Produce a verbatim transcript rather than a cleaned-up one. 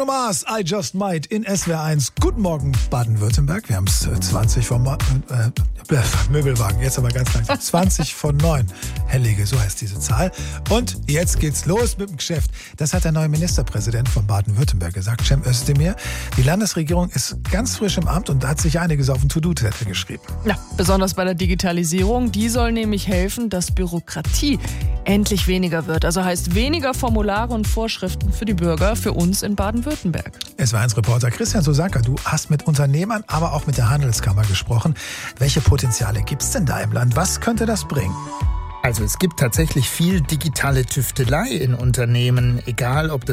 Bruno Mars, I Just Might in S W R eins. Guten Morgen, Baden-Württemberg. Wir haben es zwanzig vom Ma- äh, Möbelwagen, jetzt aber ganz langsam. zwanzig von neun. Hellige, so heißt diese Zahl. Und jetzt geht's los mit dem Geschäft. Das hat der neue Ministerpräsident von Baden-Württemberg gesagt, Cem Özdemir. Die Landesregierung ist ganz frisch im Amt und da hat sich einiges auf den To-Do-Zettel geschrieben. Ja, besonders bei der Digitalisierung. Die soll nämlich helfen, dass Bürokratie endlich weniger wird. Also heißt weniger Formulare und Vorschriften für die Bürger, für uns in Baden-Württemberg. S W R eins Reporter Christian Sosanka, du hast mit Unternehmern, aber auch mit der Handelskammer gesprochen. Welche Potenziale gibt's denn da im Land? Was könnte das bringen? Also es gibt tatsächlich viel digitale Tüftelei in Unternehmen, egal ob das